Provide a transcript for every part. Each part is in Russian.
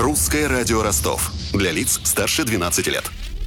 Русское радио Ростов. Для лиц старше 12 лет.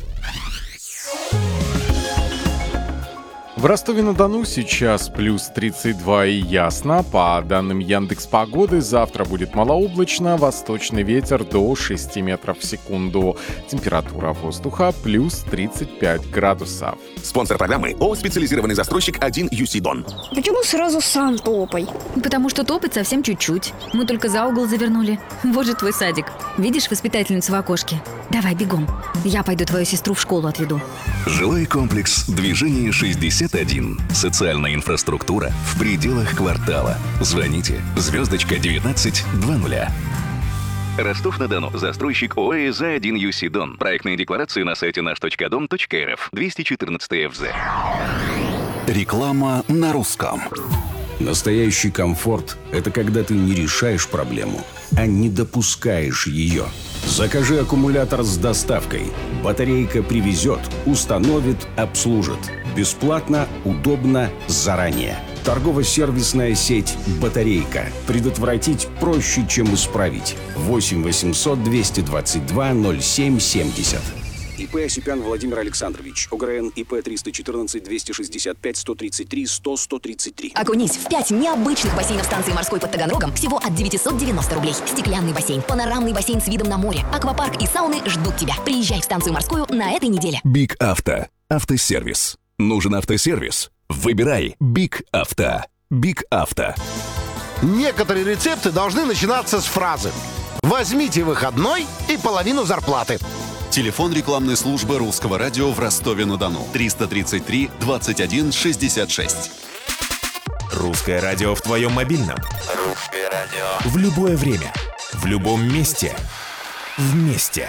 В Ростове-на-Дону сейчас плюс 32 и ясно. По данным Яндекс.Погоды, завтра будет малооблачно, восточный ветер до 6 метров в секунду. Температура воздуха плюс 35 градусов. Спонсор программы ООО «Специализированный застройщик 1UC Дон». Почему сразу сам топай? Потому что топать совсем чуть-чуть. Мы только за угол завернули. Вот же твой садик. Видишь воспитательницу в окошке? Давай, бегом. Я пойду твою сестру в школу отведу. Жилой комплекс «Движение 61». Социальная инфраструктура в пределах квартала. Звоните *1920. Ростов-на-Дону. Застройщик ОАЭ «За1ЮСИ Дон». Проектные декларации на сайте наш.дом.рф. 214 ФЗ. Реклама на русском. Настоящий комфорт – это когда ты не решаешь проблему, а не допускаешь ее. Закажи аккумулятор с доставкой. Батарейка привезет, установит, обслужит. Бесплатно, удобно, заранее. Торгово-сервисная сеть «Батарейка». Предотвратить проще, чем исправить. 8 800 222 0770. ИП Осипян Владимир Александрович. ОГРН ИП 314 265 133 100 133. Окунись в 5 необычных бассейнов станции морской под Таганрогом всего от 990 рублей. Стеклянный бассейн, панорамный бассейн с видом на море, аквапарк и сауны ждут тебя. Приезжай в станцию морскую на этой неделе. Биг Авто. Автосервис. Нужен автосервис? Выбирай Биг Авто. Биг Авто. Некоторые рецепты должны начинаться с фразы «Возьмите выходной и половину зарплаты». Телефон рекламной службы Русского радио в Ростове-на-Дону. 333 21 66. Русское радио в твоем мобильном. Русское радио. В любое время. В любом месте. Вместе.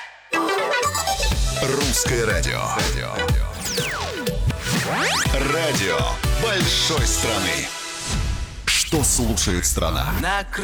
Русское радио. Радио большой страны. Что слушает страна?